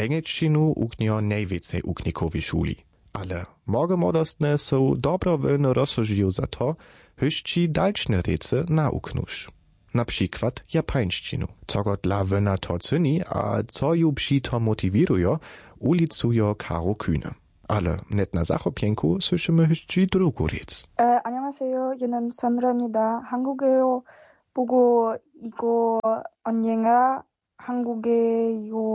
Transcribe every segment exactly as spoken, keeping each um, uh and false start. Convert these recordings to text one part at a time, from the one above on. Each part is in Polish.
Engelčinu uknjo najwięcej uknikowi szuli. Ale mogę modostne są dobrowolno rozsłużył za to, hyszci dalszne rece nauknusz. Na przykład japańszczynu. Co go dla wyna to cyni, a co ju przy to motiwirują, ulicują Karo Kühne. Ale net na zachopienku słyszymy hyszci drugą rec. 에, 안녕하세요. 얘는 산드라입니다. 한국에요 보고 이거 언젠가 한국에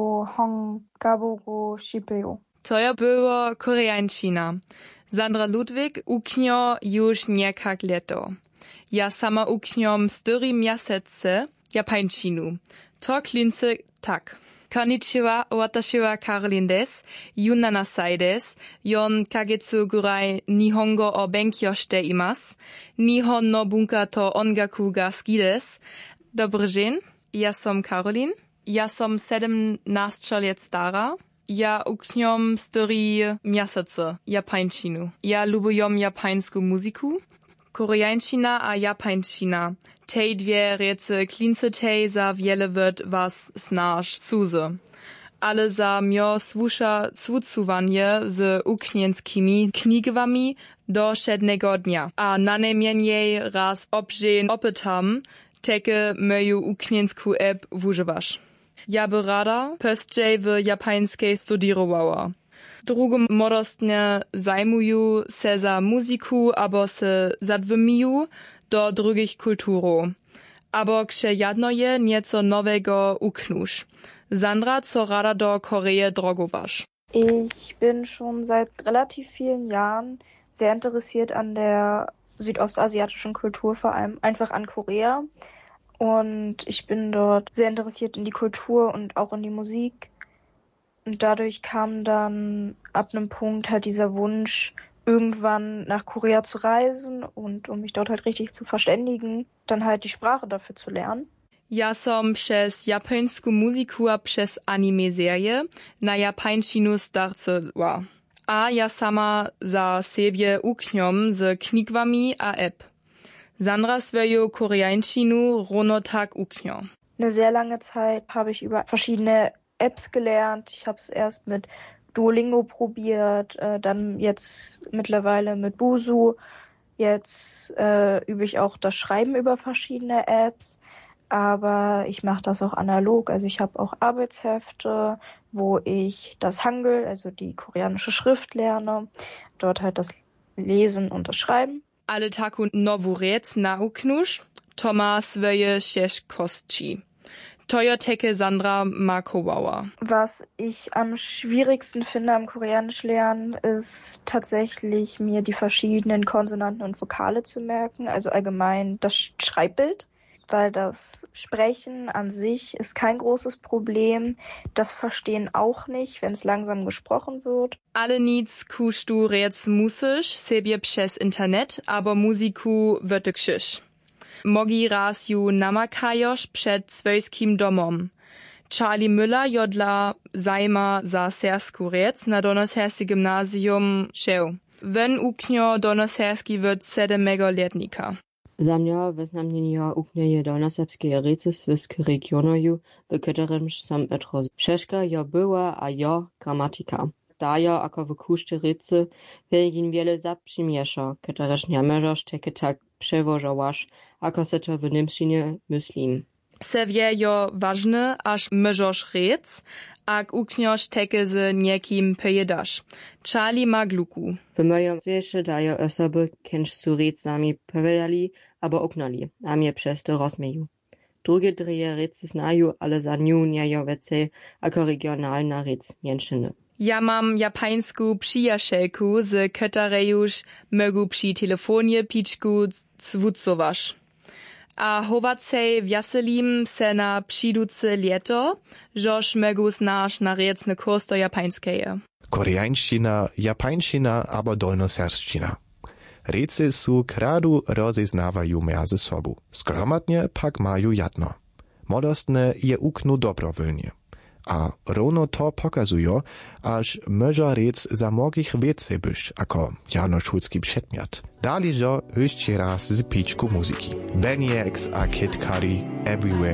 유학 가보고 싶어요. To ja było koreańczyna. Sandra Ludwig uknio już niekak leto. Ja sama ukniom cztery miesiące japańczynu. To klince tak. Konnichiwa, watashiwa Karolin des, Yuna nasai des, yon kagetsu gurai nihongo o benkyo shite imasu. Nihon no bunka to ongaku ga suki desu. Dobry dzień, ja som Karolin. Ja som siedemnaście lat stara. Ja ukniom cztery miesiące japańczynu. Ja lubujom japańską muzyku. Koreańczyna a japańczyna. Tej dwie rece klince tej za wiele wird was snaż cuze. Ale za mio słusza słucowanie z uknienskimi knigami do siedmego dnia. A na najmniej raz obżeń opytam, teke moju ukniensku app używasz. Ja by rada postej w japańskiej studierowała. Drugo modostnie zajmuju se za muzyku, abo se zadwymiju do drugich kulturów. Abo ksze jadno je nieco nowego uknusz. Sandra, co rada do Korea drogowasz? Ich bin schon seit relativ vielen Jahren sehr interessiert an der südostasiatischen Kultur, vor allem einfach an Korea. Und ich bin dort sehr interessiert in die Kultur und auch in die Musik. Und dadurch kam dann ab einem Punkt halt dieser Wunsch, irgendwann nach Korea zu reisen und um mich dort halt richtig zu verständigen, dann halt die Sprache dafür zu lernen. Ja som przez japońską muzyku a przez anime-serie na japańszczynu starczyła. A ja sama za siebie ukniom z knigami a app. Sandra swoją koreańszczynu rono tak uknio. Eine sehr lange Zeit habe ich über verschiedene Apps gelernt. Ich habe es erst mit Duolingo probiert, äh, dann jetzt mittlerweile mit Busu. Jetzt äh, übe ich auch das Schreiben über verschiedene Apps, aber ich mache das auch analog. Also ich habe auch Arbeitshefte, wo ich das Hangul, also die koreanische Schrift lerne, dort halt das Lesen und das Schreiben. Ale taku nowu rec nauknusz, Toma swoje sześć kostci. Tojo teke Sandra Markowauer. Was ich am schwierigsten finde am Koreanisch lernen, ist tatsächlich mir die verschiedenen Konsonanten und Vokale zu merken, also allgemein das Schreibbild, weil das Sprechen an sich ist kein großes Problem, das Verstehen auch nicht, wenn es langsam gesprochen wird. Ale nic kusz du rec musisz, sobie przez internet, aber muziku wird krzyż. Mogi raz ju namakajosz przed swojskim domom. Charlie Müller jodla zajma za sersku rec na Donoserskie gimnazjum šel. Wen uknjo Donoserski wird sedemego letnika. Za mňa wyznamnienia uknieje Donoserskie rece swisk regionoju, w którym sam etro Czeszka jo była, a jo gramatika. Dajo ako w kuszty rece wielgin wiele zaprzymierza, któreż nie możesz takie tak przewożowasz, ako se to w niemczynie myślim. Se wie jo ważne, aż możesz rec, ak uknjosz teke z niekim pojedasz. Charlie ma gluku. W moim zwierzę dajo osoby, kężcu rec sami powiedzieli, abo uknali, a mnie przez to rozmieju. Drugie drie rece znają, ale za nią nie jo więcej, ako regionalna rec mięczyny. Ja mam japańską przyjacielku, z której już mogę przy telefonie piczku zwucowasz. A chowacej wjaselim se na przyduce leto, żoż mogę znasz na recny kurs do japańskeje. Koreańszczyna, japańszczyna abo dolnoserszczyna. Rece su kradu rozeznawają między sobą. Skromadnie pak mają jadno. Modostne je uknu dobrowolnie. A równo to pokazują, aż może rec za mogich więcej byś, jako janoszulski przedmiot. Dalej, że jeszcze raz z piczku muzyki. Benny X a Kid Cudi, Everywhere